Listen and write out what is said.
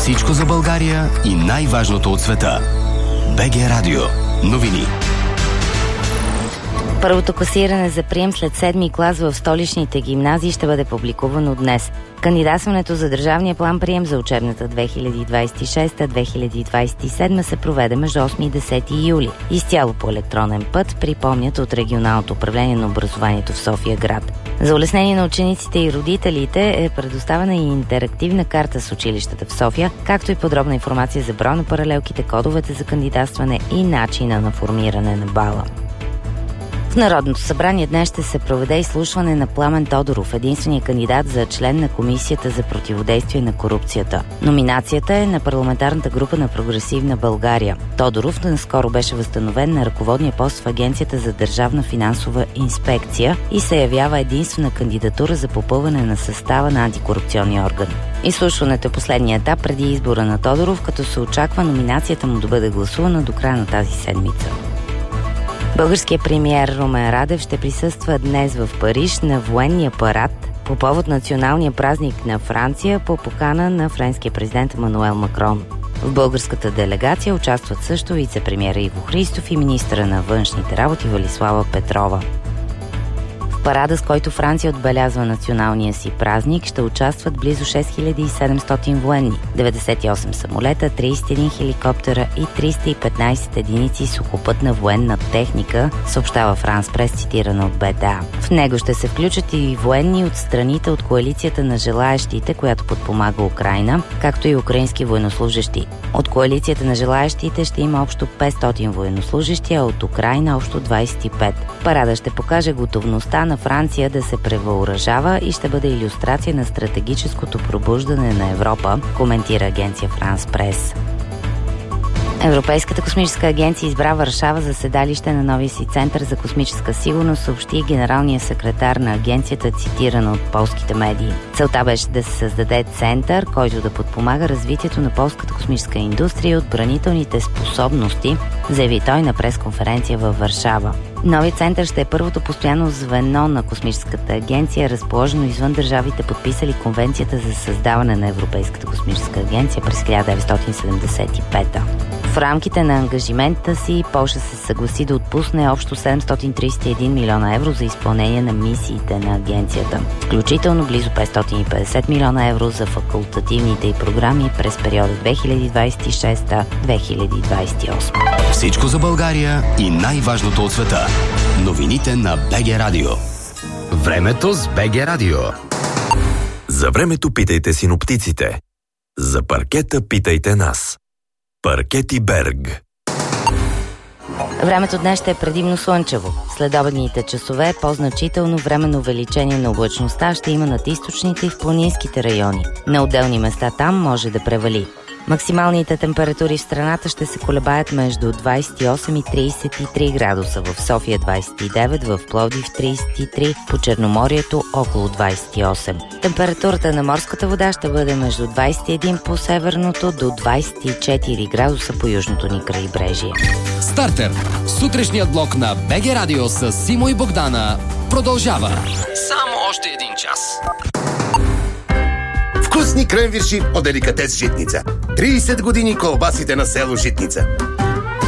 Всичко за България и най-важното от света. БГ Радио. Новини. Първото класиране за прием след 7-ми клас в столичните гимназии ще бъде публикувано днес. Кандидатстването за държавния план прием за учебната 2026-2027 се проведе между 8 и 10 юли. Изцяло по електронен път, припомнят от Регионалното управление на образованието в София град. За улеснение на учениците и родителите е предоставена и интерактивна карта с училищата в София, както и подробна информация за броя на паралелките, кодовете за кандидатстване и начина на формиране на бала. В Народното събрание днес ще се проведе изслушване на Пламен Тодоров, единственият кандидат за член на Комисията за противодействие на корупцията. Номинацията е на парламентарната група на Прогресивна България. Тодоров наскоро беше възстановен на ръководния пост в Агенцията за държавна финансова инспекция и се явява единствена кандидатура за попълване на състава на антикорупционния орган. Изслушването е последния етап преди избора на Тодоров, като се очаква номинацията му да бъде гласувана до края на тази седмица. Българският премиер Румен Радев ще присъства днес в Париж на военния парад по повод националния празник на Франция по покана на френския президент Емануел Макрон. В българската делегация участват също вице-премиера Иво Христов и министъра на външните работи Велислава Петрова. В парада, с който Франция отбелязва националния си празник, ще участват близо 6700 военни, 98 самолета, 31 хеликоптера и 315 единици сухопътна военна техника, съобщава Франс Прес, цитирана от БТА. В него ще се включат и военни от страните от коалицията на желаещите, която подпомага Украйна, както и украински военнослужещи. От коалицията на желаещите ще има общо 500 военнослужещи, а от Украйна общо 25. Парада ще покаже готовността на Франция да се превъоръжава и ще бъде илюстрация на стратегическото пробуждане на Европа, коментира агенция Франс Прес. Европейската космическа агенция избра Варшава за седалище на новия си център за космическа сигурност, съобщи генералният секретар на агенцията, цитирана от полските медии. Целта беше да се създаде център, който да подпомага развитието на полската космическа индустрия и отбранителните способности, заяви той на пресконференция във Варшава. Новият център ще е първото постоянно звено на космическата агенция, разположено извън държавите, подписали Конвенцията за създаване на Европейската космическа агенция през 1975. В рамките на ангажимента си Полша се съгласи да отпусне общо 731 милиона евро за изпълнение на мисиите на агенцията, включително близо 550 милиона евро за факултативните й програми през периода 2026-2028. Всичко за България и най-важното от света. Новините на БГ Радио. Времето с БГ Радио. За времето питайте синоптиците. За паркета питайте нас. Паркети Берг. Времето днес ще е предимно слънчево. Следобедните часове по-значително временно увеличение на облачността ще има над източните и в планинските райони. На отделни места там може да превали. Максималните температури в страната ще се колебаят между 28 и 33 градуса. В София 29, в Пловдив 33, по Черноморието около 28. Температурата на морската вода ще бъде между 21 по северното до 24 градуса по южното ни крайбрежие. Стартер. Сутрешният блок на БГ Радио с Симо и Богдана продължава. Само още един час. Вкусни кренвирши от деликатес Житница. 30 години колбасите на село Житница.